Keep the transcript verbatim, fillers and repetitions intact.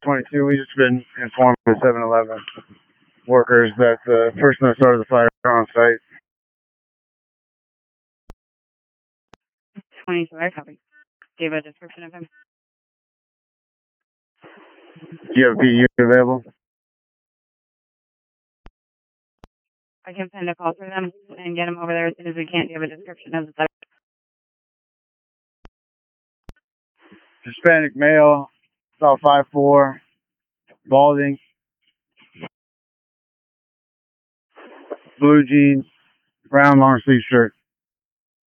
twenty-two. We just been informed by seven eleven workers that the person that started the fire on site. twenty-two, I copy. Do you have a description of him? Do you have a P U available? I can send a call for them and get him over there as soon as we can. Do you have a description of the subject? Hispanic male, about five foot four, balding, blue jeans, brown long sleeve shirt.